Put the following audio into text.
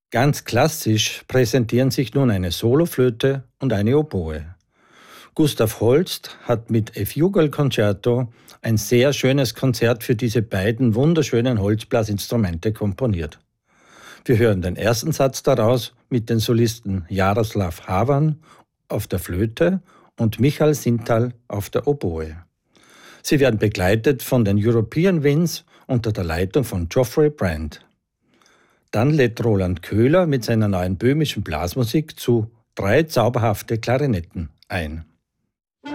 Ganz klassisch präsentieren sich nun eine Soloflöte und eine Oboe. Gustav Holst hat mit A Fugal Concerto ein sehr schönes Konzert für diese beiden wunderschönen Holzblasinstrumente komponiert. Wir hören den ersten Satz daraus mit den Solisten Jaroslav Havan auf der Flöte und Michal Sintal auf der Oboe. Sie werden begleitet von den European Winds unter der Leitung von Geoffrey Brand. Dann lädt Roland Köhler mit seiner neuen böhmischen Blasmusik zu 3 zauberhafte Klarinetten ein.